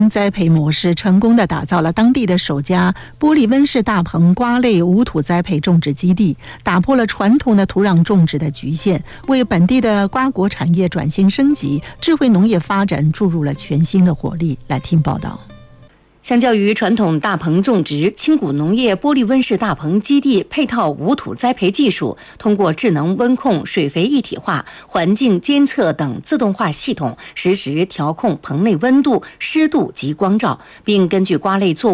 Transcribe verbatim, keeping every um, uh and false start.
栽培模式，成功地打造了当地的首家玻璃温室大棚瓜类无土栽培种植基地，打破了传统的土壤种植的局限，为本地的瓜果产业转型升级、智慧农业发展注入了全新的活力。来听报道。 相较于传统大棚种植，青谷农业玻璃温室大棚基地配套无土栽培技术，通过智能温控、水肥一体化、环境监测等自动化系统，实时调控棚内温度、湿度及光照，并根据瓜类作物